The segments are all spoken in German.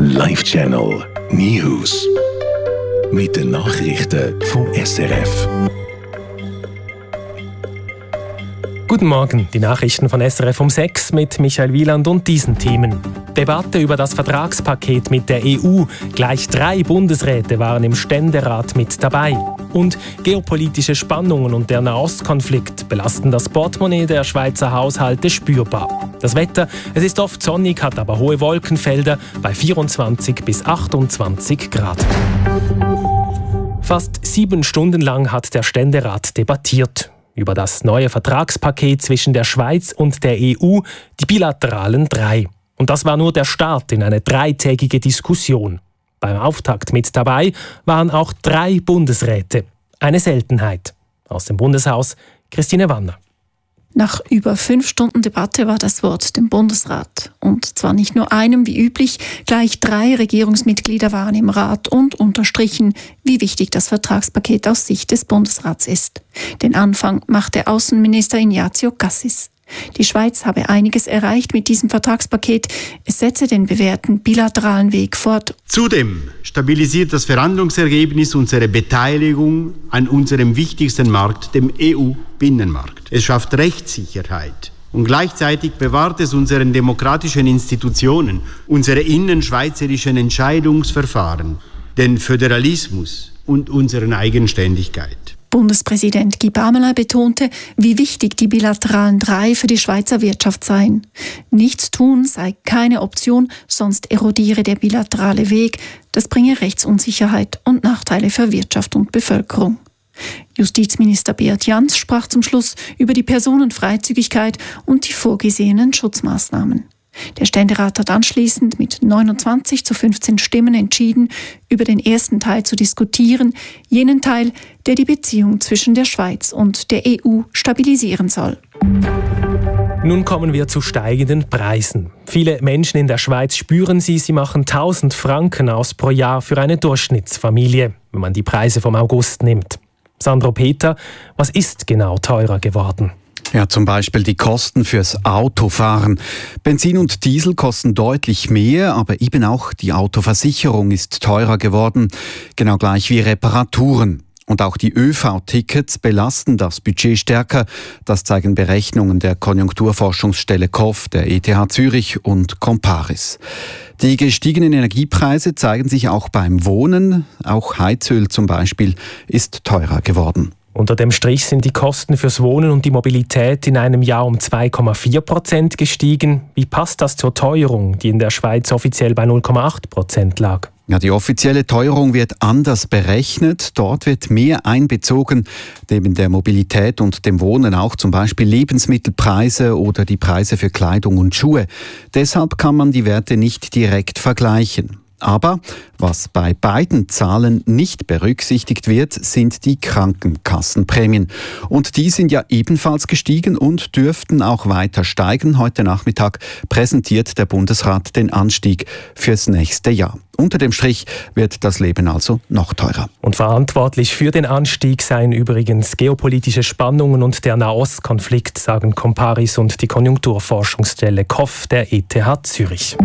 Live Channel News. Mit den Nachrichten vom SRF. Guten Morgen, die Nachrichten von SRF um 6 mit Michael Wieland und diesen Themen. Debatte über das Vertragspaket mit der EU. Gleich 3 Bundesräte waren im Ständerat mit dabei. Und geopolitische Spannungen und der Nahostkonflikt belasten das Portemonnaie der Schweizer Haushalte spürbar. Das Wetter, es ist oft sonnig, hat aber hohe Wolkenfelder bei 24 bis 28 Grad. Fast 7 Stunden lang hat der Ständerat debattiert über das neue Vertragspaket zwischen der Schweiz und der EU, die bilateralen 3. Und das war nur der Start in eine 3-tägige Diskussion. Beim Auftakt mit dabei waren auch 3 Bundesräte. Eine Seltenheit. Aus dem Bundeshaus Christine Wanner. Nach über 5 Stunden Debatte war das Wort dem Bundesrat. Und zwar nicht nur einem wie üblich, gleich 3 Regierungsmitglieder waren im Rat und unterstrichen, wie wichtig das Vertragspaket aus Sicht des Bundesrats ist. Den Anfang machte Außenminister Ignazio Cassis. Die Schweiz habe einiges erreicht mit diesem Vertragspaket. Es setze den bewährten bilateralen Weg fort. Zudem stabilisiert das Verhandlungsergebnis unsere Beteiligung an unserem wichtigsten Markt, dem EU-Binnenmarkt. Es schafft Rechtssicherheit und gleichzeitig bewahrt es unseren demokratischen Institutionen, unsere innenschweizerischen Entscheidungsverfahren, den Föderalismus und unsere Eigenständigkeit. Bundespräsident Guy Parmelin betonte, wie wichtig die bilateralen 3 für die Schweizer Wirtschaft seien. Nichts tun sei keine Option, sonst erodiere der bilaterale Weg. Das bringe Rechtsunsicherheit und Nachteile für Wirtschaft und Bevölkerung. Justizminister Beat Jans sprach zum Schluss über die Personenfreizügigkeit und die vorgesehenen Schutzmaßnahmen. Der Ständerat hat anschließend mit 29:15 Stimmen entschieden, über den ersten Teil zu diskutieren, jenen Teil, der die Beziehung zwischen der Schweiz und der EU stabilisieren soll. Nun kommen wir zu steigenden Preisen. Viele Menschen in der Schweiz spüren sie machen 1000 Franken aus pro Jahr für eine Durchschnittsfamilie, wenn man die Preise vom August nimmt. Sandro Peter, was ist genau teurer geworden? Ja, zum Beispiel die Kosten fürs Autofahren. Benzin und Diesel kosten deutlich mehr, aber eben auch die Autoversicherung ist teurer geworden, genau gleich wie Reparaturen. Und auch die ÖV-Tickets belasten das Budget stärker. Das zeigen Berechnungen der Konjunkturforschungsstelle KOF, der ETH Zürich und Comparis. Die gestiegenen Energiepreise zeigen sich auch beim Wohnen. Auch Heizöl zum Beispiel ist teurer geworden. Unter dem Strich sind die Kosten fürs Wohnen und die Mobilität in einem Jahr um 2,4% gestiegen. Wie passt das zur Teuerung, die in der Schweiz offiziell bei 0,8% lag? Ja, die offizielle Teuerung wird anders berechnet. Dort wird mehr einbezogen, neben der Mobilität und dem Wohnen auch zum Beispiel Lebensmittelpreise oder die Preise für Kleidung und Schuhe. Deshalb kann man die Werte nicht direkt vergleichen. Aber was bei beiden Zahlen nicht berücksichtigt wird, sind die Krankenkassenprämien. Und die sind ja ebenfalls gestiegen und dürften auch weiter steigen. Heute Nachmittag präsentiert der Bundesrat den Anstieg fürs nächste Jahr. Unter dem Strich wird das Leben also noch teurer. Und verantwortlich für den Anstieg seien übrigens geopolitische Spannungen und der Nahostkonflikt, sagen Comparis und die Konjunkturforschungsstelle KOF der ETH Zürich.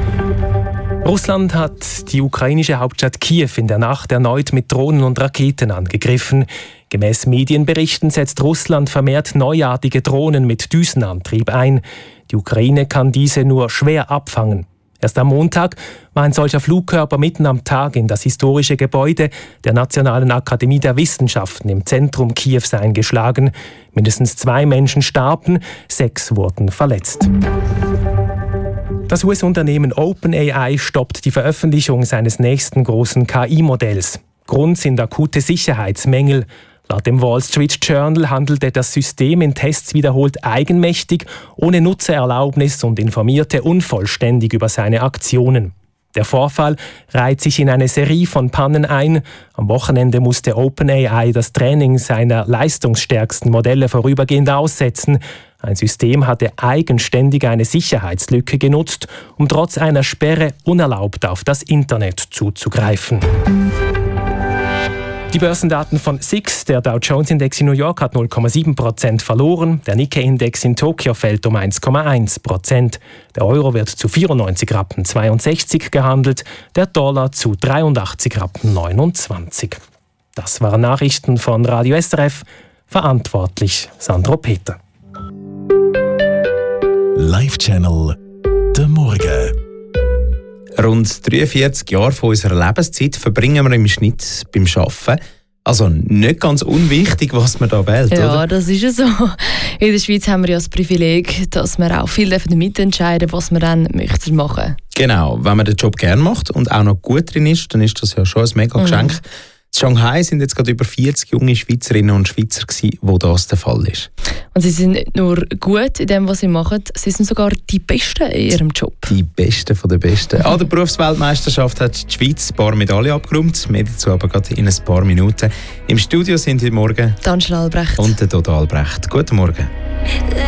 Russland hat die ukrainische Hauptstadt Kiew in der Nacht erneut mit Drohnen und Raketen angegriffen. Gemäß Medienberichten setzt Russland vermehrt neuartige Drohnen mit Düsenantrieb ein. Die Ukraine kann diese nur schwer abfangen. Erst am Montag war ein solcher Flugkörper mitten am Tag in das historische Gebäude der Nationalen Akademie der Wissenschaften im Zentrum Kiews eingeschlagen. Mindestens 2 Menschen starben, 6 wurden verletzt. Das US-Unternehmen OpenAI stoppt die Veröffentlichung seines nächsten großen KI-Modells. Grund sind akute Sicherheitsmängel. Laut dem Wall Street Journal handelte das System in Tests wiederholt eigenmächtig, ohne Nutzererlaubnis und informierte unvollständig über seine Aktionen. Der Vorfall reiht sich in eine Serie von Pannen ein. Am Wochenende musste OpenAI das Training seiner leistungsstärksten Modelle vorübergehend aussetzen. Ein System hatte eigenständig eine Sicherheitslücke genutzt, um trotz einer Sperre unerlaubt auf das Internet zuzugreifen. Die Börsendaten von SIX, der Dow Jones Index in New York, hat 0,7% verloren. Der Nikkei-Index in Tokio fällt um 1,1%. Der Euro wird zu 94,62 Rappen gehandelt, der Dollar zu 83,29 Rappen. Das waren Nachrichten von Radio SRF. Verantwortlich Sandro Peter. Live-Channel «Der Morgen». Rund 43 Jahre von unserer Lebenszeit verbringen wir im Schnitt beim Arbeiten. Also nicht ganz unwichtig, was man da wählt, ja, oder? Das ist ja so. In der Schweiz haben wir ja das Privileg, dass wir auch viel mitentscheiden dürfen, was wir dann machen möchten. Genau, wenn man den Job gerne macht und auch noch gut drin ist, dann ist das ja schon ein mega Geschenk. In Shanghai sind jetzt gerade über 40 junge Schweizerinnen und Schweizer gewesen, wo das der Fall ist. Und sie sind nicht nur gut in dem, was sie machen, sie sind sogar die Besten in ihrem Job. Die Besten von den Besten. An der Berufsweltmeisterschaft hat die Schweiz ein paar Medaillen abgeräumt. Mehr dazu aber gerade in ein paar Minuten. Im Studio sind heute Morgen Angela Albrecht und der Dodo Albrecht. Guten Morgen.